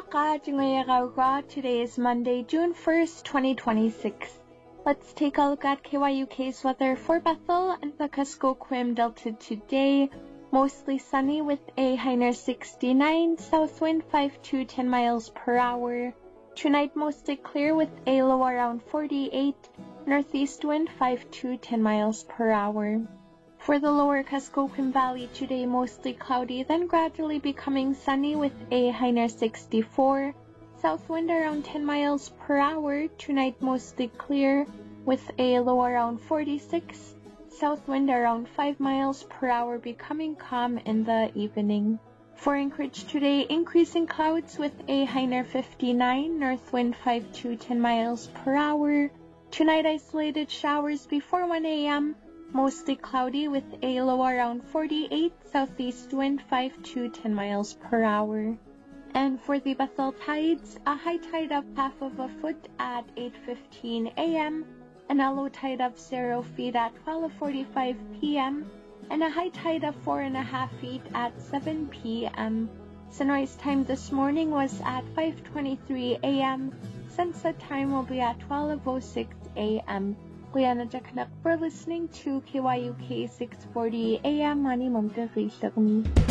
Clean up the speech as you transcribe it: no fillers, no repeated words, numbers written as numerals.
Today is Monday, June 1st, 2026. Let's take a look at KYUK's weather for Bethel and the Kuskokwim Delta today. Mostly sunny with a high near 69, south wind 5 to 10 miles per hour. Tonight mostly clear with a low around 48, northeast wind 5 to 10 miles per hour. For the lower Kuskokwim Valley today mostly cloudy, then gradually becoming sunny with a high near 64, south wind around 10 miles per hour. Tonight mostly clear with a low around 46, south wind around 5 miles per hour, becoming calm in the evening. For Anchorage today, increasing clouds with a high near 59, north wind 5 to 10 miles per hour. Tonight isolated showers before 1 a.m., mostly cloudy with a low around 48, southeast wind 5 to 10 miles per hour. And for the Bethel tides, a high tide of half of a foot at 8:15 a.m., and a low tide of 0 feet at 12:45 p.m., and a high tide of 4.5 feet at 7 p.m. Sunrise time this morning was at 5:23 a.m. Sunset time will be at 12:06 a.m. Liana Jakanak for listening to KYUK 640 AM Mani Mamta Rishagmi.